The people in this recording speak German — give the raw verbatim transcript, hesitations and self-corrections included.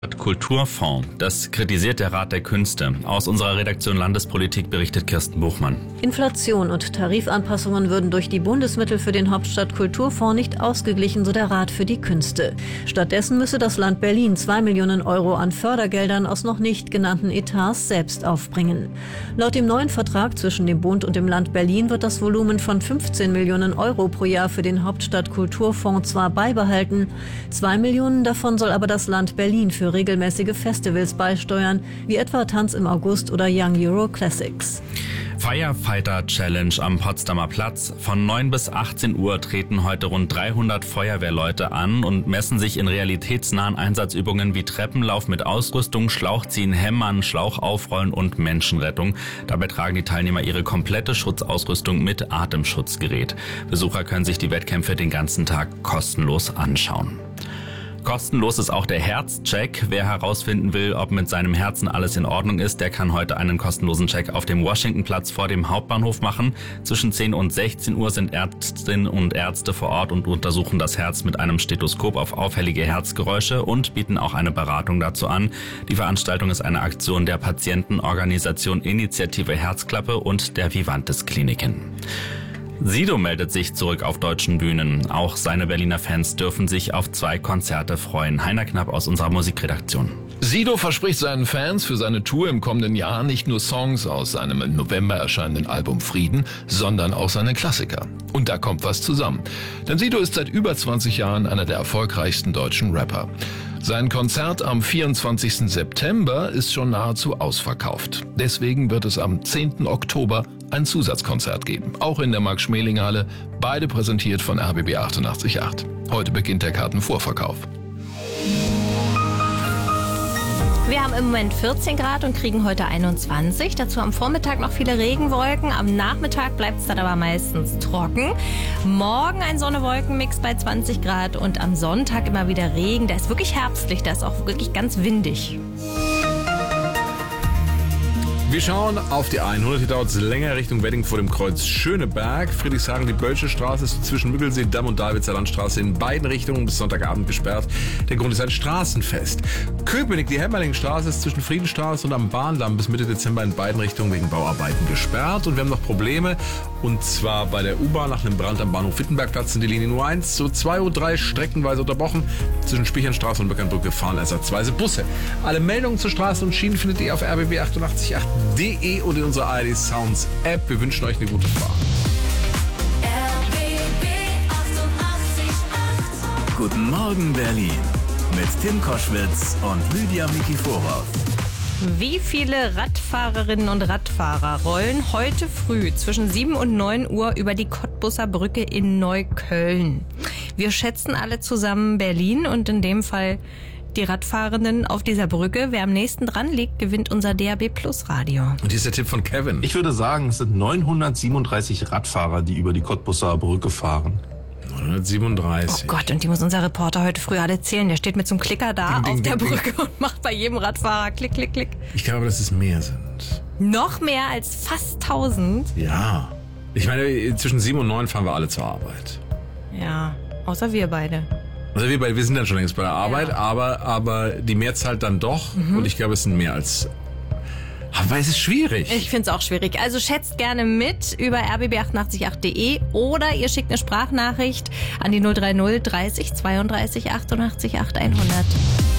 Kulturfonds, das kritisiert der Rat der Künste. Aus unserer Redaktion Landespolitik berichtet Kirsten Buchmann. Inflation und Tarifanpassungen würden durch die Bundesmittel für den Hauptstadt-Kulturfonds nicht ausgeglichen, so der Rat für die Künste. Stattdessen müsse das Land Berlin zwei Millionen Euro an Fördergeldern aus noch nicht genannten Etats selbst aufbringen. Laut dem neuen Vertrag zwischen dem Bund und dem Land Berlin wird das Volumen von fünfzehn Millionen Euro pro Jahr für den Hauptstadt-Kulturfonds zwar beibehalten, zwei Millionen davon soll aber das Land Berlin für regelmäßige Festivals beisteuern, wie etwa Tanz im August oder Young Euro Classics. Firefighter Challenge am Potsdamer Platz. Von neun bis achtzehn Uhr treten heute rund dreihundert Feuerwehrleute an und messen sich in realitätsnahen Einsatzübungen wie Treppenlauf mit Ausrüstung, Schlauchziehen, Hämmern, Schlauch aufrollen und Menschenrettung. Dabei tragen die Teilnehmer ihre komplette Schutzausrüstung mit Atemschutzgerät. Besucher können sich die Wettkämpfe den ganzen Tag kostenlos anschauen. Kostenlos ist auch der Herzcheck. Wer herausfinden will, ob mit seinem Herzen alles in Ordnung ist, der kann heute einen kostenlosen Check auf dem Washingtonplatz vor dem Hauptbahnhof machen. Zwischen zehn und sechzehn Uhr sind Ärztinnen und Ärzte vor Ort und untersuchen das Herz mit einem Stethoskop auf auffällige Herzgeräusche und bieten auch eine Beratung dazu an. Die Veranstaltung ist eine Aktion der Patientenorganisation Initiative Herzklappe und der Vivantes Kliniken. Sido meldet sich zurück auf deutschen Bühnen. Auch seine Berliner Fans dürfen sich auf zwei Konzerte freuen. Heiner Knapp aus unserer Musikredaktion. Sido verspricht seinen Fans für seine Tour im kommenden Jahr nicht nur Songs aus seinem im November erscheinenden Album Frieden, sondern auch seine Klassiker. Und da kommt was zusammen. Denn Sido ist seit über zwanzig Jahren einer der erfolgreichsten deutschen Rapper. Sein Konzert am vierundzwanzigsten September ist schon nahezu ausverkauft. Deswegen wird es am zehnten Oktober ein Zusatzkonzert geben, auch in der Max-Schmeling-Halle, beide präsentiert von R B B achtundachtzig Komma acht. Heute beginnt der Kartenvorverkauf. Wir haben im Moment vierzehn Grad und kriegen heute einundzwanzig. Dazu am Vormittag noch viele Regenwolken. Am Nachmittag bleibt es dann aber meistens trocken. Morgen ein Sonne-Wolken-Mix bei zwanzig Grad und am Sonntag immer wieder Regen. Da ist wirklich herbstlich, da ist auch wirklich ganz windig. Wir schauen auf die hundert, hier dauert es länger Richtung Wedding vor dem Kreuz Schöneberg. Friedrichshagen, die Bölsche Straße ist zwischen Müggelsee, Damm und Davidser Landstraße in beiden Richtungen bis Sonntagabend gesperrt. Der Grund ist ein Straßenfest. Köpenick, die Hämmerlingstraße ist zwischen Friedenstraße und am Bahndamm bis Mitte Dezember in beiden Richtungen wegen Bauarbeiten gesperrt. Und wir haben noch Probleme, und zwar bei der U-Bahn nach einem Brand am Bahnhof Wittenbergplatz sind die Linien U eins so zwei und drei streckenweise unterbrochen. Zwischen Spichernstraße und Böckernbrücke fahren ersatzweise Busse. Alle Meldungen zu Straßen und Schienen findet ihr auf r b b achtundachtzig Komma acht punkt de und in unserer A R D Sounds App. Wir wünschen euch eine gute Fahrt. R B B achtundachtzig Komma acht. Guten Morgen Berlin mit Tim Koschwitz und Lydia Mikiforov. Wie viele Radfahrerinnen und Radfahrer rollen heute früh zwischen sieben und neun Uhr über die Cottbusser Brücke in Neukölln? Wir schätzen alle zusammen Berlin und in dem Fall die Radfahrenden auf dieser Brücke. Wer am nächsten dran liegt, gewinnt unser D A B Plus Radio. Und hier ist der Tipp von Kevin. Ich würde sagen, es sind neunhundertsiebenunddreißig Radfahrer, die über die Cottbusser Brücke fahren. neunhundertsiebenunddreißig. Oh Gott, und die muss unser Reporter heute früh alle zählen. Der steht mit so einem Klicker da Ding, ding, auf der ding, Brücke ding. und macht bei jedem Radfahrer Klick, Klick, Klick. Ich glaube, dass es mehr sind. Noch mehr als fast tausend? Ja. Ich meine, zwischen sieben und neun fahren wir alle zur Arbeit. Ja, außer wir beide. Also wir beide, wir sind dann schon längst bei der Arbeit, Ja. aber, aber die Mehrzahl dann doch. Mhm. Und ich glaube, es sind mehr als... Aber es ist schwierig. Ich finde es auch schwierig. Also schätzt gerne mit über r b b achtundachtzig Komma acht punkt de oder ihr schickt eine Sprachnachricht an die null drei null dreißig zweiunddreißig achtundachtzig acht hundert.